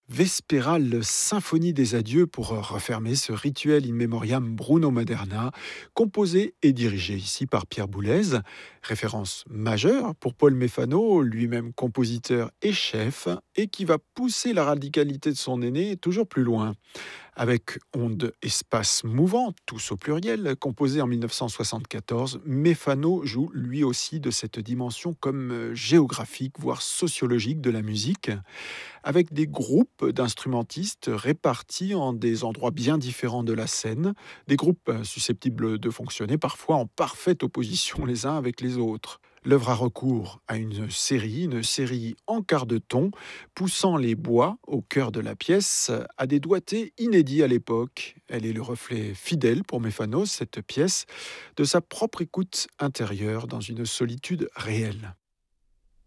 Vespérale symphonie des adieux pour refermer ce rituel in memoriam Bruno Maderna, composé et dirigé ici par Pierre Boulez. Référence majeure pour Paul Méfano, lui-même compositeur et chef, et qui va pousser la radicalité de son aîné toujours plus loin. Avec Onde Espace Mouvant, tous au pluriel, composé en 1974, Méfano joue lui aussi de cette dimension comme géographique, voire sociologique de la musique, avec des groupes d'instrumentistes répartis en des endroits bien différents de la scène, des groupes susceptibles de fonctionner parfois en parfaite opposition les uns avec les autres. L'œuvre a recours à une série en quart de ton, poussant les bois au cœur de la pièce à des doigtés inédits à l'époque. Elle est le reflet fidèle pour Méfanos, cette pièce, de sa propre écoute intérieure dans une solitude réelle.